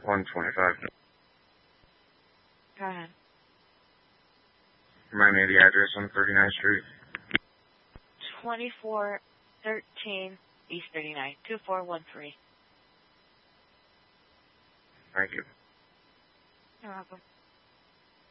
125. Go ahead. Remind me of the address on 39th Street. 2413 East 39, 2413. Thank you. You're welcome.